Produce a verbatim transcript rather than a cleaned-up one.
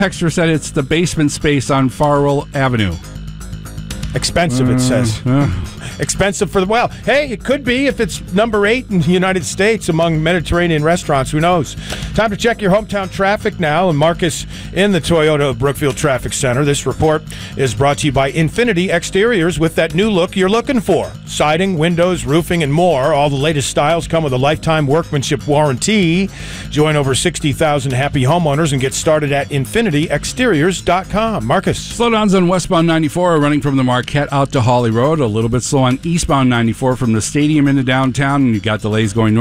Texter said it's the basement space on Farwell Avenue. Expensive, it says. Uh, Expensive for the, well, hey, it could be if it's number eight in the United States among Mediterranean restaurants. Who knows? Time to check your hometown traffic now. And Marcus in the Toyota Brookfield Traffic Center. This report is brought to you by Infinity Exteriors with that new look you're looking for. Siding, windows, roofing, and more. All the latest styles come with a lifetime workmanship warranty. Join over sixty thousand happy homeowners and get started at infinity exteriors dot com. Marcus. Slowdowns on westbound ninety-four are running from the Marquette out to Holly Road. A little bit slow on eastbound ninety-four from the stadium into downtown, and you got delays going north.